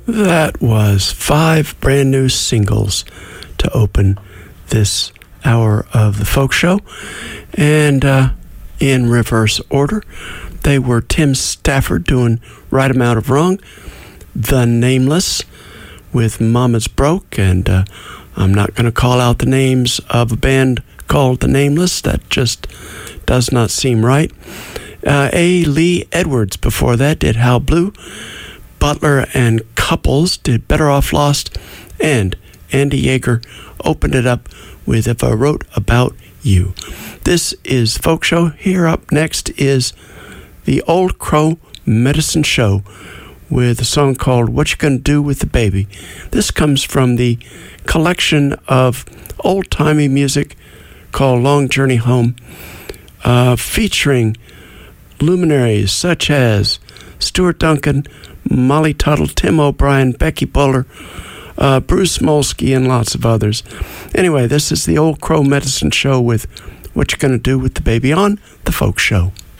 That was 5 brand new singles to open this hour of the Folk Show. And in reverse order, they were Tim Stafford doing Right Amount of Wrong, The Nameless with Mama's Broke, and I'm not going to call out the names of a band called The Nameless. That just does not seem right. A. Lee Edwards before that did How Blue. Butler and Couples did Better Off Lost, and Andy Yeager opened it up with If I Wrote About You. This is Folk Show. Here up next is the Old Crow Medicine Show with a song called What You Gonna Do with the Baby. This comes from the collection of old-timey music called Long Journey Home, featuring luminaries such as Stuart Duncan, Molly Tuttle, Tim O'Brien, Becky Buller, Bruce Molsky, and lots of others. Anyway, this is the Old Crow Medicine Show with What You Gonna Do with the Baby on the Folk Show.